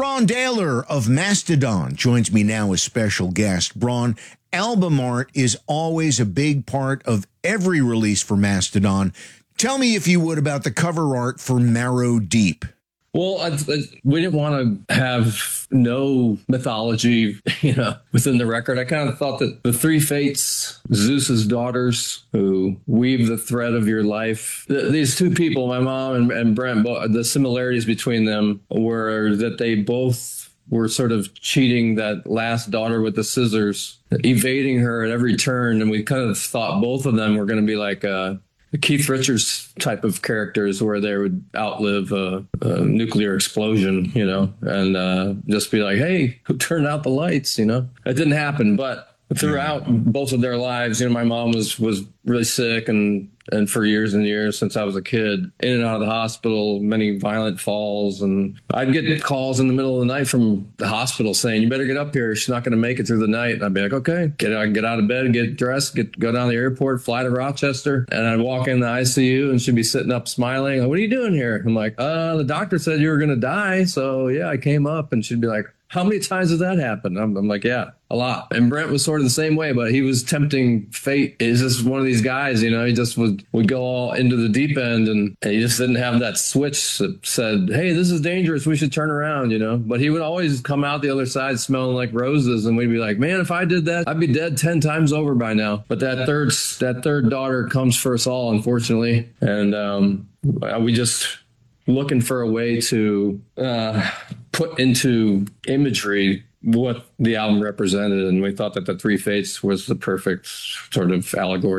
Braun Daler of Mastodon joins me now as special guest. Braun, album art is always a big part of every release for Mastodon. Tell me, if you would, about the cover art for Marrow Deep. Well, we didn't want to have no mythology, within the record. I kind of thought that the three fates, Zeus's daughters, who weave the thread of your life, these two people, my mom and Brent, the similarities between them were that they both were sort of cheating that last daughter with the scissors, evading her at every turn. And we kind of thought both of them were going to be like the Keith Richards type of characters, where they would outlive a nuclear explosion, and just be like, hey, who turned out the lights? It didn't happen. But throughout both of their lives, my mom was really sick and for years and years since I was a kid, in and out of the hospital, many violent falls. And I'd get calls in the middle of the night from the hospital saying, you better get up here. She's not going to make it through the night. And I'd be like, okay, get out of bed, get dressed, go down to the airport, fly to Rochester. And I'd walk in the ICU and she'd be sitting up smiling. What are you doing here? I'm like, the doctor said you were going to die. So yeah, I came up. And she'd be like, how many times has that happened? I'm like, yeah, a lot. And Brent was sort of the same way, but he was tempting fate. He's just one of these guys, he just would go all into the deep end, and he just didn't have that switch that said, hey, this is dangerous, we should turn around, But he would always come out the other side smelling like roses, and we'd be like, man, if I did that, I'd be dead 10 times over by now. But that third daughter comes for us all, unfortunately. And we just looking for a way to put into imagery what the album represented, and we thought that the Three Fates was the perfect sort of allegory